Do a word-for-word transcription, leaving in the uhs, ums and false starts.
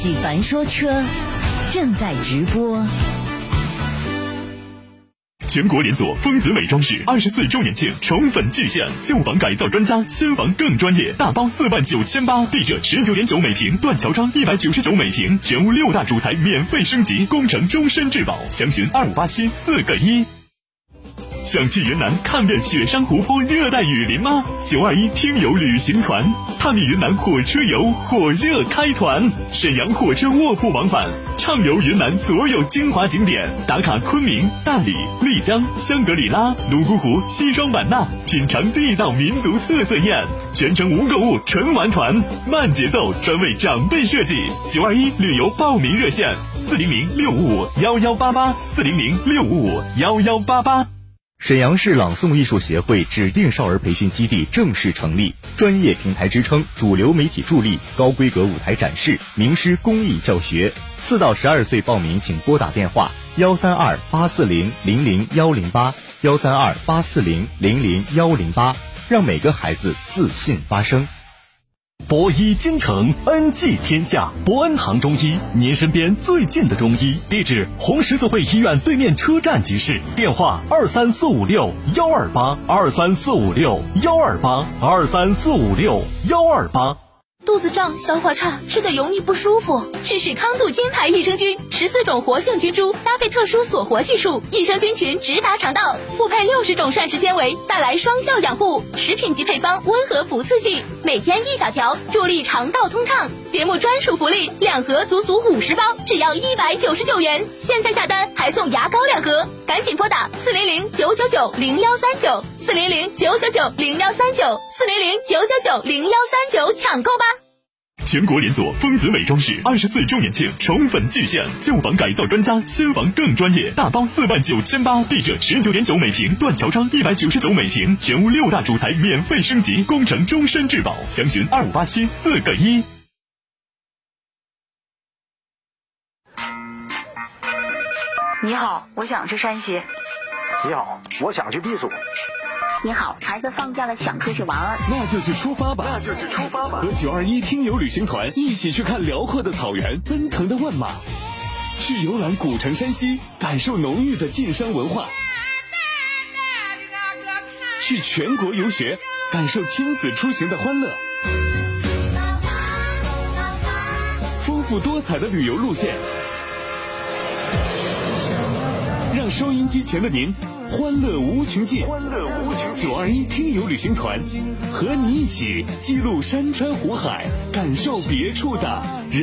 纪凡说车正在直播。 全国连锁丰子美装饰二十四周年庆宠粉巨献，旧房改造专家，新房更专业，大包四万九千八，地者十九点九每平，断桥窗一百九十九每平，全屋六大主材免费升级，工程终身质保，详询二五八七四个一。想去云南看遍雪山湖泊、热带雨林吗？九二一听友旅行团探秘云南火车游火热开团，沈阳火车卧铺往返，畅游云南所有精华景点，打卡昆明、大理、丽江、香格里拉、泸沽湖、西双版纳，品尝地道民族特色宴，全程无购物纯玩团，慢节奏，专为长辈设计。九二一旅游报名热线：四零零六五五幺幺八八，四零零六五五幺幺八八。 沈阳市朗诵艺术协会指定少儿培训基地正式成立，专业平台支撑，主流媒体助力，高规格舞台展示，名师公益教学。四到十二岁报名请拨打电话幺三二八四零零零幺零八幺三二八四零零零幺零八，让每个孩子自信发声。 博医京城，恩济天下。博恩堂中医，您身边最近的中医。地址：红十字会医院对面车站集市。电话：二三四五六幺二八二三四五六幺二八二三四五六幺二八。 肚子胀、消化差、吃的油腻不舒服，试试康度金牌益生菌，十四种活性菌株搭配特殊锁活技术，益生菌群直达肠道，复配六十种膳食纤维，带来双效养护。食品级配方，温和不刺激，每天一小条，助力肠道通畅。节目专属福利，两盒足足五十包，只要一百九十九元。现在下单还送牙膏两盒，赶紧拨打四零零九九九零幺三九四零零九九九零幺三九四零零九九九零幺三九抢购吧。 全国连锁丰子美装饰二十四周年庆宠粉巨献，旧房改造专家，新房更专业，大包四万九千八，地者十九点九每平，断桥窗一百九十九每平，全屋六大主材免费升级，工程终身质保，详询二五八七四个一。 你好，我想去山西。 你好，我想去避暑。 你好，孩子放假了想出去玩儿， 那就去出发吧， 那就去出发吧。 和九二一听友旅行团一起去看辽阔的草原、奔腾的万马，去游览古城山西，感受浓郁的晋商文化，去全国游学，感受亲子出行的欢乐，丰富多彩的旅游路线，让收音机前的您欢乐无穷尽。 欢乐无穷尽。 九二一听友旅行团和你一起记录山川湖海，感受别处的人